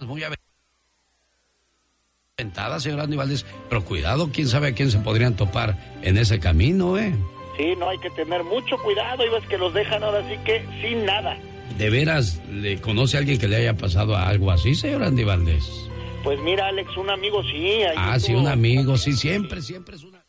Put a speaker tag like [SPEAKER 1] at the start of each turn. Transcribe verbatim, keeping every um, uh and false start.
[SPEAKER 1] muy aventadas, señor Andy Valdés, pero cuidado, quién sabe a quién se podrían topar en ese camino, ¿eh?
[SPEAKER 2] Sí, no, hay que tener mucho cuidado, y ves que los dejan ahora sí que sin nada.
[SPEAKER 1] ¿De veras le conoce a alguien que le haya pasado a algo así, señor Andy Valdés?
[SPEAKER 2] Pues mira, Alex, un amigo sí. Ahí
[SPEAKER 1] ah,
[SPEAKER 2] estuvo...
[SPEAKER 1] sí, un amigo, sí, siempre, siempre es una...